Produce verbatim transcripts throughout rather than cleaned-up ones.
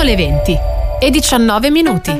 le venti e diciannove minuti.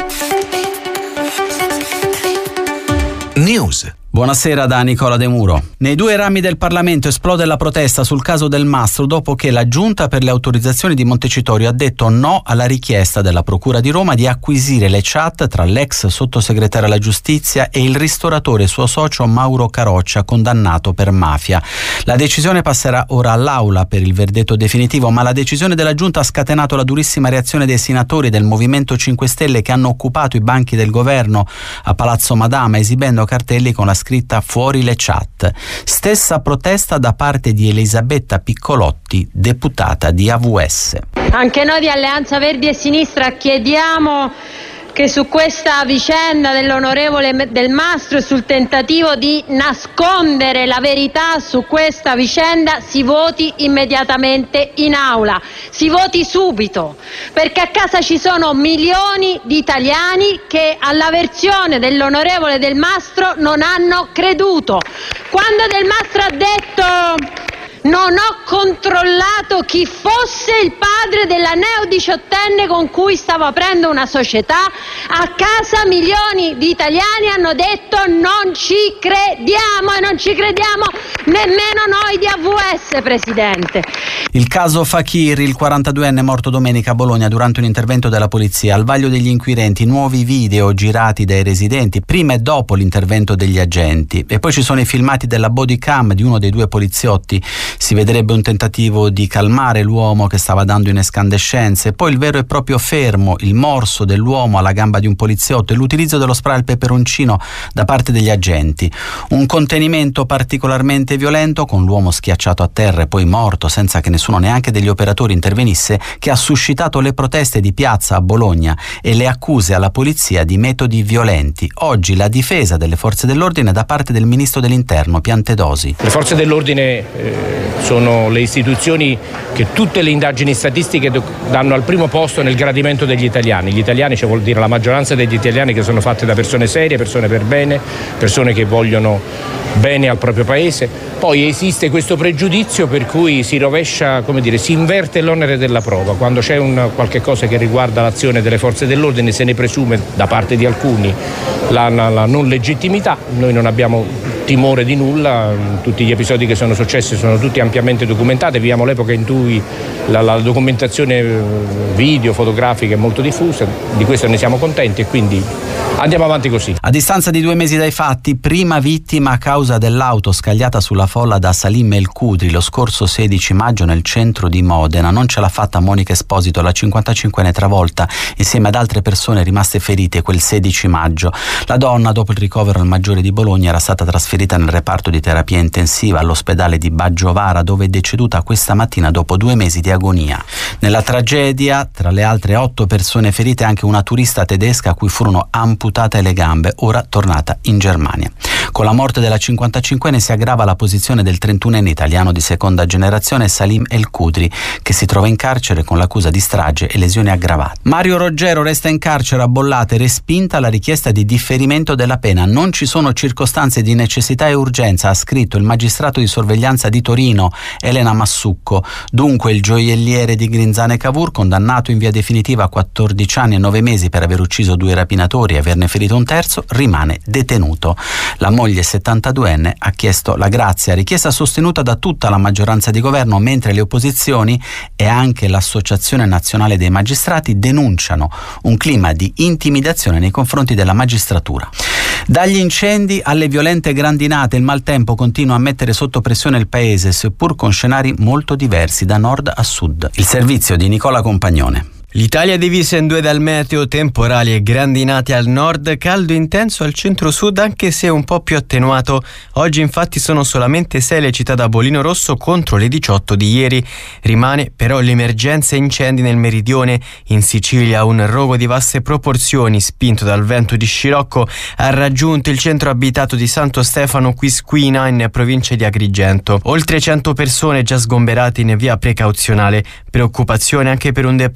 News. Buonasera da Nicola De Muro. Nei due rami del Parlamento esplode la protesta sul caso Del Mastro dopo che la Giunta per le autorizzazioni di Montecitorio ha detto no alla richiesta della Procura di Roma di acquisire le chat tra l'ex sottosegretario alla giustizia e il ristoratore e suo socio Mauro Caroccia, condannato per mafia. La decisione passerà ora all'Aula per il verdetto definitivo, ma la decisione della Giunta ha scatenato la durissima reazione dei senatori del Movimento cinque Stelle che hanno occupato i banchi del governo a Palazzo Madama esibendo cartelli con la scritta "Fuori le chat". Stessa protesta da parte di Elisabetta Piccolotti, deputata di A V S. Anche noi di Alleanza Verdi e Sinistra chiediamo che su questa vicenda dell'onorevole Del Mastro e sul tentativo di nascondere la verità su questa vicenda si voti immediatamente in aula, si voti subito, perché a casa ci sono milioni di italiani che alla versione dell'onorevole Del Mastro non hanno creduto. Quando Del Mastro ha detto "non ho controllato chi fosse il padre della neodiciottenne con cui stavo aprendo una società", a casa milioni di italiani hanno detto "non ci crediamo", e non ci crediamo nemmeno noi di A V S, Presidente. Il caso Fakir, il quarantaduenne morto domenica a Bologna durante un intervento della polizia. Al vaglio degli inquirenti nuovi video girati dai residenti prima e dopo l'intervento degli agenti, e poi ci sono i filmati della body cam di uno dei due poliziotti. Si vedrebbe un tentativo di calmare l'uomo che stava dando in escandescenze, poi il vero e proprio fermo, il morso dell'uomo alla gamba di un poliziotto e l'utilizzo dello spray al peperoncino da parte degli agenti. Un contenimento particolarmente violento, con l'uomo schiacciato a terra e poi morto senza che nessuno, neanche degli operatori, intervenisse, che ha suscitato le proteste di piazza a Bologna e le accuse alla polizia di metodi violenti. Oggi la difesa delle forze dell'ordine da parte del ministro dell'Interno Piantedosi. Le forze dell'ordine eh... sono le istituzioni che tutte le indagini statistiche danno al primo posto nel gradimento degli italiani. Gli italiani, cioè vuol dire la maggioranza degli italiani, che sono fatte da persone serie, persone per bene, persone che vogliono bene al proprio paese. Poi esiste questo pregiudizio per cui si rovescia, come dire, si inverte l'onere della prova. Quando c'è un qualche cosa che riguarda l'azione delle forze dell'ordine se ne presume da parte di alcuni la, la, la non legittimità. Noi non abbiamo timore di nulla, tutti gli episodi che sono successi sono tutti ampiamente documentati, viviamo l'epoca in cui la, la documentazione video, fotografica è molto diffusa, di questo ne siamo contenti e quindi andiamo avanti così. A distanza di due mesi dai fatti, prima vittima a causa dell'auto scagliata sulla folla da Salim El Khudri lo scorso sedici maggio nel centro di Modena. Non ce l'ha fatta Monica Esposito, la cinquantacinquenne travolta insieme ad altre persone rimaste ferite quel sedici maggio. La donna, dopo il ricovero al Maggiore di Bologna, era stata trasferita nel reparto di terapia intensiva all'ospedale di Baggiovara, dove è deceduta questa mattina dopo due mesi di agonia. Nella tragedia, tra le altre otto persone ferite, anche una turista tedesca a cui furono amputate le gambe, ora tornata in Germania. Con la morte della cinquantacinquenne si aggrava la posizione del trentunenne italiano di seconda generazione Salim El Khudri, che si trova in carcere con l'accusa di strage e lesioni aggravate. Mario Roggero resta in carcere a Bollate, respinta la richiesta di differimento della pena. Non ci sono circostanze di necessità e urgenza, ha scritto il magistrato di sorveglianza di Torino Elena Massucco. Dunque il gioielliere di Grinzane Cavour, condannato in via definitiva a quattordici anni e nove mesi per aver ucciso due rapinatori e averne ferito un terzo, rimane detenuto. La moglie settantaduenne ha chiesto la grazia, richiesta sostenuta da tutta la maggioranza di governo, mentre le opposizioni e anche l'Associazione Nazionale dei Magistrati denunciano un clima di intimidazione nei confronti della magistratura. Dagli incendi alle violente grandinate, il maltempo continua a mettere sotto pressione il paese, seppur con scenari molto diversi da nord a sud. Il servizio di Nicola Compagnone. L'Italia è divisa in due dal meteo, temporali e grandinate al nord, caldo intenso al centro-sud anche se un po' più attenuato. Oggi infatti sono solamente sei le città da bollino rosso contro le diciotto di ieri. Rimane però l'emergenza incendi nel meridione. In Sicilia un rogo di vaste proporzioni, spinto dal vento di scirocco, ha raggiunto il centro abitato di Santo Stefano Quisquina in provincia di Agrigento. Oltre cento persone già sgomberate in via precauzionale. Preoccupazione anche per un deposito di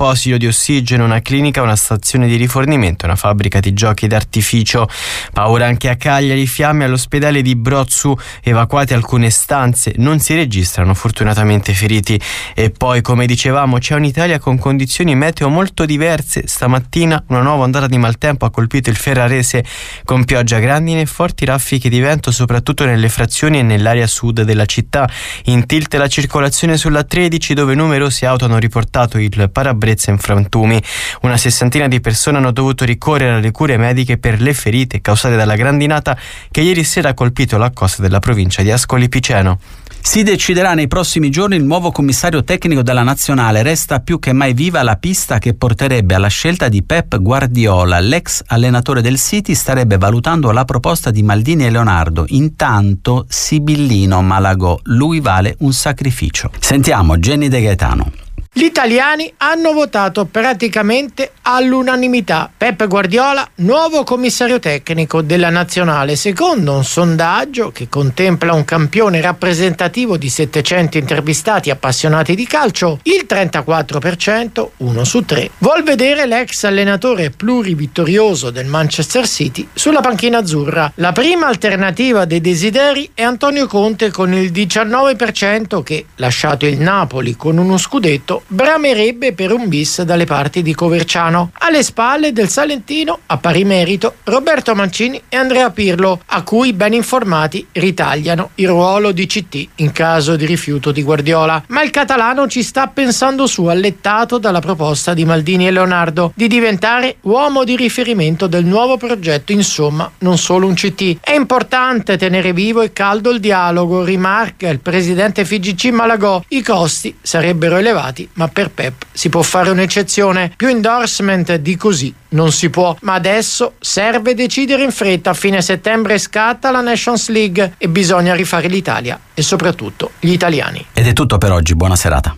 ossigeno, una clinica, una stazione di rifornimento, una fabbrica di giochi d'artificio. Paura anche a Cagliari, fiamme all'ospedale di Brozzu, evacuate alcune stanze, non si registrano fortunatamente feriti. E poi, come dicevamo, c'è un'Italia con condizioni meteo molto diverse. Stamattina una nuova ondata di maltempo ha colpito il Ferrarese con pioggia, grandine e forti raffiche di vento soprattutto nelle frazioni e nell'area sud della città. In tilt la circolazione sulla tredici, dove numerose auto hanno riportato il parabrezza in frantumi. Una sessantina di persone hanno dovuto ricorrere alle cure mediche per le ferite causate dalla grandinata che ieri sera ha colpito la costa della provincia di Ascoli Piceno. Si deciderà nei prossimi giorni il nuovo commissario tecnico della nazionale. Resta più che mai viva la pista che porterebbe alla scelta di Pep Guardiola. L'ex allenatore del City starebbe valutando la proposta di Maldini e Leonardo. Intanto Sibillino Malagò, lui vale un sacrificio. Sentiamo Jenny De Gaetano. Gli italiani hanno votato praticamente all'unanimità Pep Guardiola nuovo commissario tecnico della nazionale, secondo un sondaggio che contempla un campione rappresentativo di settecento intervistati appassionati di calcio. Il trentaquattro per cento, uno su tre, vuol vedere l'ex allenatore plurivittorioso del Manchester City sulla panchina azzurra. La prima alternativa dei desideri è Antonio Conte con il diciannove per cento che, lasciato il Napoli con uno scudetto, bramerebbe per un bis dalle parti di Coverciano. Alle spalle del salentino, a pari merito, Roberto Mancini e Andrea Pirlo, a cui ben informati ritagliano il ruolo di C T in caso di rifiuto di Guardiola. Ma il catalano ci sta pensando su, allettato dalla proposta di Maldini e Leonardo di diventare uomo di riferimento del nuovo progetto, insomma non solo un C T. È importante tenere vivo e caldo il dialogo, rimarca il presidente F I G C Malagò. I costi sarebbero elevati, ma per Pep si può fare un'eccezione. Più endorsement di così non si può, ma adesso serve decidere in fretta. A fine settembre scatta la Nations League e bisogna rifare l'Italia e soprattutto gli italiani. Ed è tutto per oggi, buona serata.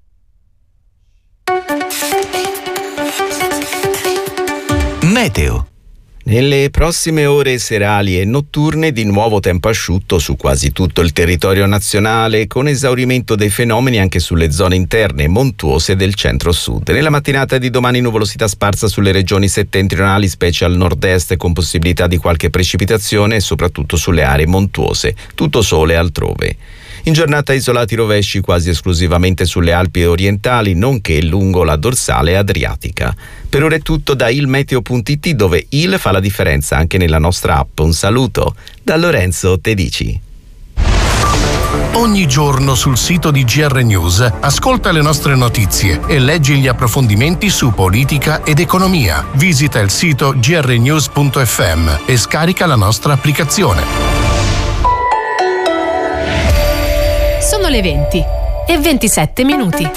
Meteo. Nelle prossime ore serali e notturne di nuovo tempo asciutto su quasi tutto il territorio nazionale, con esaurimento dei fenomeni anche sulle zone interne montuose del centro-sud. Nella mattinata di domani nuvolosità sparsa sulle regioni settentrionali, specie al nord-est, con possibilità di qualche precipitazione e soprattutto sulle aree montuose. Tutto sole altrove. In giornata isolati rovesci quasi esclusivamente sulle Alpi orientali, nonché lungo la dorsale adriatica. Per ora è tutto da ilmeteo punto it, dove il fa la differenza anche nella nostra app. Un saluto da Lorenzo Tedici. Ogni giorno sul sito di G R News ascolta le nostre notizie e leggi gli approfondimenti su politica ed economia. Visita il sito g r news punto f m e scarica la nostra applicazione. Sono le venti e ventisette minuti.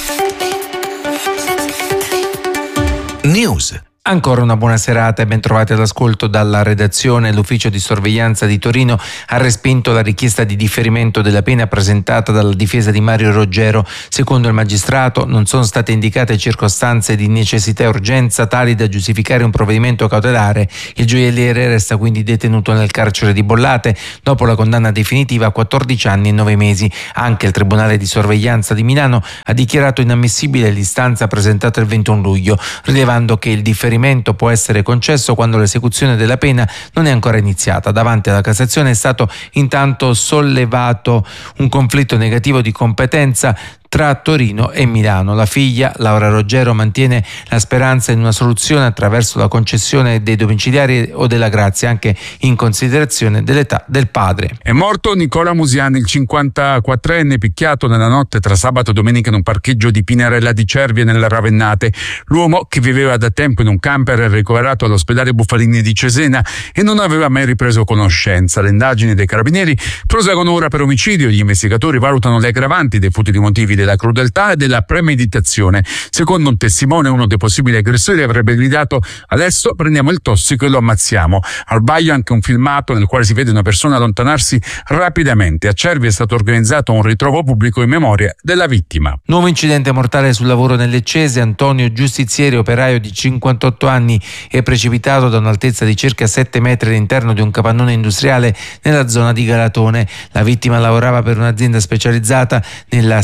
News. Ancora una buona serata e ben trovati all'ascolto dalla redazione. L'ufficio di sorveglianza di Torino ha respinto la richiesta di differimento della pena presentata dalla difesa di Mario Roggero. Secondo il magistrato non sono state indicate circostanze di necessità e urgenza tali da giustificare un provvedimento cautelare. Il gioielliere resta quindi detenuto nel carcere di Bollate dopo la condanna definitiva a quattordici anni e nove mesi. Anche il Tribunale di sorveglianza di Milano ha dichiarato inammissibile l'istanza presentata il ventuno luglio, rilevando che il differimento può essere concesso quando l'esecuzione della pena non è ancora iniziata. Davanti alla Cassazione è stato intanto sollevato un conflitto negativo di competenza tra Torino e Milano. La figlia, Laura Roggero, mantiene la speranza in una soluzione attraverso la concessione dei domiciliari o della grazia, anche in considerazione dell'età del padre. È morto Nicola Musiani, il cinquantaquattrenne, picchiato nella notte tra sabato e domenica in un parcheggio di Pinarella di Cervia nelle Ravennate. L'uomo, che viveva da tempo in un camper, è ricoverato all'ospedale Buffalini di Cesena e non aveva mai ripreso conoscenza. Le indagini dei carabinieri proseguono ora per omicidio. Gli investigatori valutano le aggravanti dei futili motivi della crudeltà e della premeditazione. Secondo un testimone, uno dei possibili aggressori avrebbe gridato: adesso prendiamo il tossico e lo ammazziamo. Al vaglio anche un filmato nel quale si vede una persona allontanarsi rapidamente. A Cervia è stato organizzato un ritrovo pubblico in memoria della vittima. Nuovo incidente mortale sul lavoro nel Leccese. Antonio Giustizieri, operaio di cinquantotto anni, è precipitato da un'altezza di circa sette metri all'interno di un capannone industriale nella zona di Galatone. La vittima lavorava per un'azienda specializzata nella sicurezza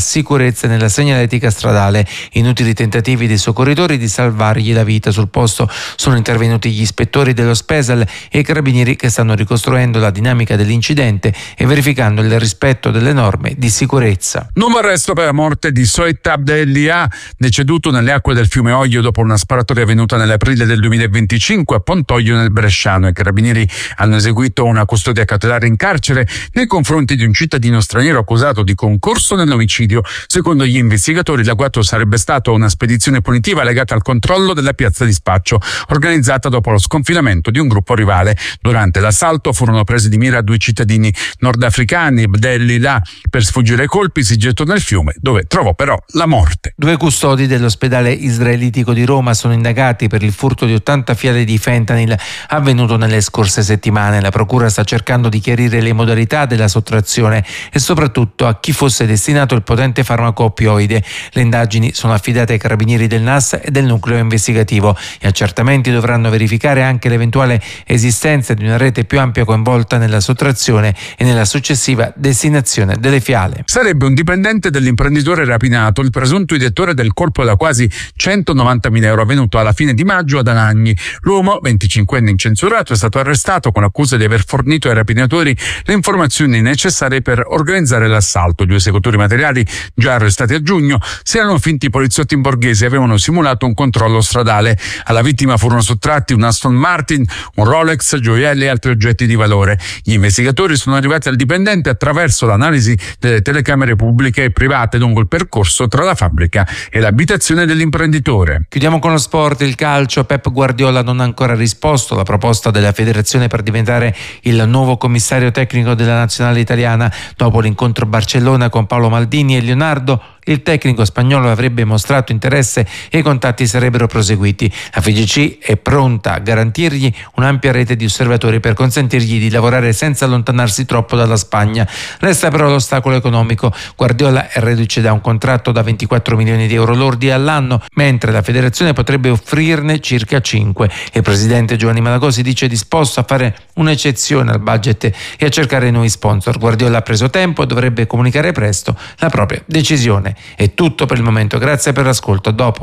sicurezza nella segnaletica stradale. Inutili tentativi dei soccorritori di salvargli la vita. Sul posto sono intervenuti gli ispettori dello Spesal e i carabinieri che stanno ricostruendo la dinamica dell'incidente e verificando il rispetto delle norme di sicurezza. Nuovo arresto per la morte di Soet Abdellia, deceduto nelle acque del fiume Oglio dopo una sparatoria avvenuta nell'aprile del duemilaventicinque a Pontoglio nel Bresciano. I carabinieri hanno eseguito una custodia cautelare in carcere nei confronti di un cittadino straniero accusato di concorso nell'omicidio. Secondo gli investigatori l'agguato sarebbe stato una spedizione punitiva legata al controllo della piazza di spaccio organizzata dopo lo sconfinamento di un gruppo rivale. Durante l'assalto furono presi di mira due cittadini nordafricani. Abdellia, per sfuggire ai colpi, si gettò nel fiume, dove trovò però la morte. Due custodi dell'ospedale israelitico di Roma sono indagati per il furto di ottanta fiale di fentanyl avvenuto nelle scorse settimane. La procura sta cercando di chiarire le modalità della sottrazione e soprattutto a chi fosse destinato il potente farmaco oppioide. Le indagini sono affidate ai carabinieri del N A S e del nucleo investigativo. Gli accertamenti dovranno verificare anche l'eventuale esistenza di una rete più ampia coinvolta nella sottrazione e nella successiva destinazione delle fiale. Sarebbe un dipendente dell'imprenditore rapinato il presunto idettore del colpo da quasi centonovantamila euro avvenuto alla fine di maggio ad Anagni. L'uomo, venticinquenne incensurato, è stato arrestato con accusa di aver fornito ai rapinatori le informazioni necessarie per organizzare l'assalto. Gli esecutori materiali, già arrestati a giugno, si erano finti poliziotti in borghese e avevano simulato un controllo stradale. Alla vittima furono sottratti un Aston Martin, un Rolex, gioielli e altri oggetti di valore. Gli investigatori sono arrivati al dipendente attraverso l'analisi delle telecamere pubbliche e private lungo il percorso tra la fabbrica e l'abitazione dell'imprenditore. Chiudiamo con lo sport, il calcio. Pep Guardiola non ha ancora risposto alla proposta della federazione per diventare il nuovo commissario tecnico della nazionale italiana. Dopo l'incontro a Barcellona con Paolo Maldini e Leonardo, il tecnico spagnolo avrebbe mostrato interesse e i contatti sarebbero proseguiti. La F I G C è pronta a garantirgli un'ampia rete di osservatori per consentirgli di lavorare senza allontanarsi troppo dalla Spagna. Resta però l'ostacolo economico. Guardiola è reduce da un contratto da ventiquattro milioni di euro lordi all'anno, mentre la federazione potrebbe offrirne circa cinque. Il presidente Giovanni Malagò si dice disposto a fare un'eccezione al budget e a cercare nuovi sponsor. Guardiola ha preso tempo e dovrebbe comunicare presto la propria decisione. È tutto per il momento, grazie per l'ascolto, a dopo.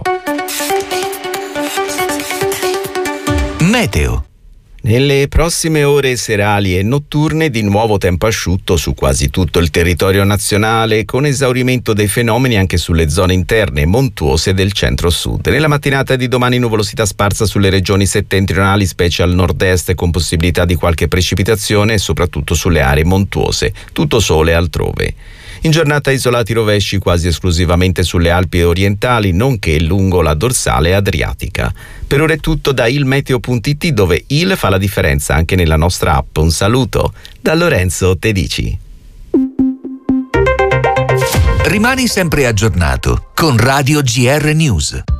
Meteo. Nelle prossime ore serali e notturne di nuovo tempo asciutto su quasi tutto il territorio nazionale, con esaurimento dei fenomeni anche sulle zone interne montuose del centro-sud. Nella mattinata di domani nuvolosità sparsa sulle regioni settentrionali, specie al nord-est, con possibilità di qualche precipitazione e soprattutto sulle aree montuose. Tutto sole altrove. In giornata isolati rovesci quasi esclusivamente sulle Alpi orientali, nonché lungo la dorsale adriatica. Per ora è tutto da ilmeteo punto it, dove il fa la differenza anche nella nostra app. Un saluto da Lorenzo Tedici. Rimani sempre aggiornato con Radio G R News.